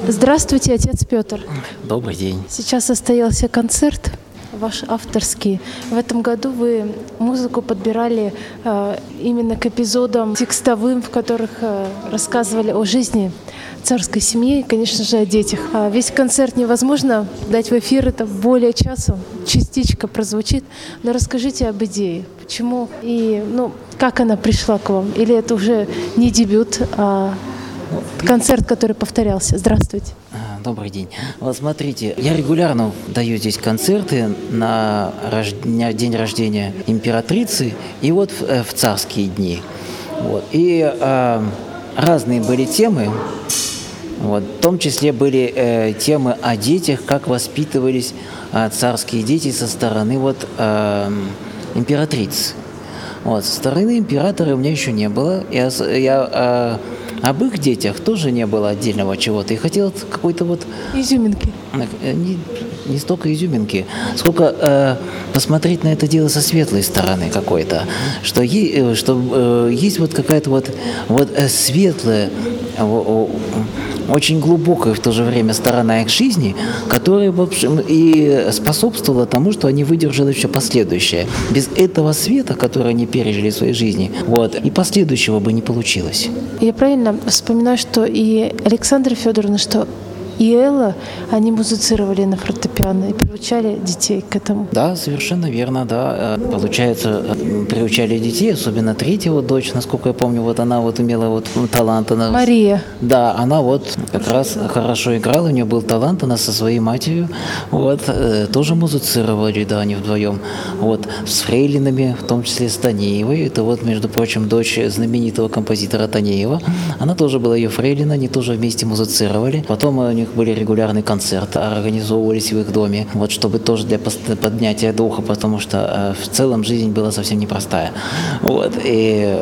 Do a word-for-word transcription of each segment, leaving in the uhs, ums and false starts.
Здравствуйте, отец Петр. Добрый день. Сейчас состоялся концерт ваш авторский. В этом году вы музыку подбирали э, именно к эпизодам текстовым, в которых э, рассказывали о жизни царской семьи и, конечно же, о детях. А весь концерт невозможно дать в эфир, это более часа, частичка прозвучит. Но расскажите об идее. Почему и ну, как она пришла к вам? Или это уже не дебют, а концерт, который повторялся? Здравствуйте. Добрый день. Вот смотрите, я регулярно даю здесь концерты на рож... день рождения императрицы и вот в, в царские дни. Вот. И э, разные были темы. Вот. В том числе были э, темы о детях, как воспитывались э, царские дети со стороны вот, э, императрицы. Вот. Со стороны императора у меня еще не было. Я, я э, об их детях тоже не было отдельного чего-то. И хотел какой-то вот... Изюминки. Не, не столько изюминки, сколько э, посмотреть на это дело со светлой стороны какой-то. Что, е, что э, есть вот какая-то вот, вот э, светлая, э, очень глубокая в то же время сторона их жизни, которая, в общем, и способствовала тому, что они выдержали все последующее. Без этого света, который они пережили в своей жизни, вот, и последующего бы не получилось. Я правильно вспоминаю, что и Александра Федоровна, что и Элла, они музицировали на фортепиано и приучали детей к этому. Да, совершенно верно, да. Получается, приучали детей, особенно третья дочь, насколько я помню, вот она вот имела вот талант. Она, Мария. Да, она вот как раз хорошо играла, у нее был талант, она со своей матерью вот, тоже музицировали, да, они вдвоем. Вот, с фрейлинами, в том числе с Танеевой. Это вот, между прочим, дочь знаменитого композитора Танеева. Она тоже была ее фрейлина, они тоже вместе музицировали. Потом у них были регулярные концерты, организовывались в их доме, вот, чтобы тоже для поднятия духа, потому что э, в целом жизнь была совсем непростая. Вот, и, э,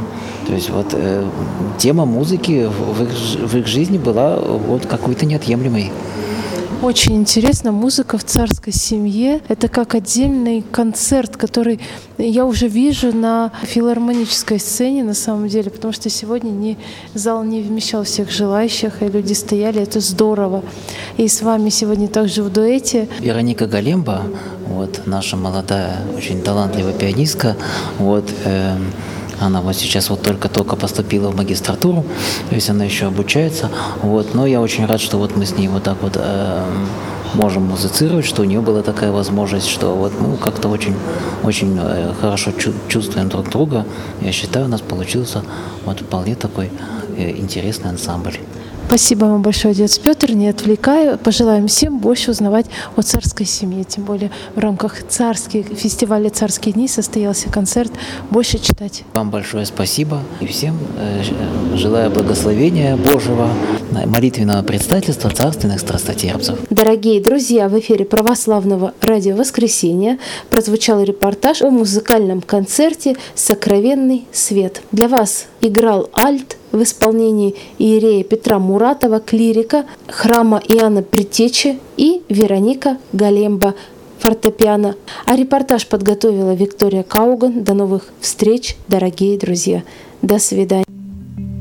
то есть вот э, тема музыки в их, в их жизни была вот какой-то неотъемлемой. Очень интересно, музыка в царской семье — это как отдельный концерт, который я уже вижу на филармонической сцене на самом деле, потому что сегодня не, зал не вмещал всех желающих, и люди стояли, это здорово. И с вами сегодня также в дуэте. Вероника Галемба, вот, наша молодая, очень талантливая пианистка, вот, э, она вот сейчас вот только-только поступила в магистратуру, то есть она еще обучается. Вот, но я очень рад, что вот мы с ней вот так вот э, можем музицировать, что у нее была такая возможность, что вот мы как-то очень, очень хорошо чувствуем друг друга. Я считаю, у нас получился вот вполне такой э, интересный ансамбль. Спасибо вам большое, отец Петр. Не отвлекаю. Пожелаем всем больше узнавать о царской семье. Тем более в рамках царских, фестиваля «Царские дни» состоялся концерт. Больше читать. Вам большое спасибо. И всем э, желаю благословения Божьего, молитвенного предстательства царственных страстотерпцев. Дорогие друзья, в эфире православного радио «Воскресенье» прозвучал репортаж о музыкальном концерте «Сокровенный свет». Для вас играл альт в исполнении иерея Петра Муратова, клирика храма Иоанна Предтечи, и Вероника Галемба, фортепиано. А репортаж подготовила Виктория Кауган. До новых встреч, дорогие друзья. До свидания.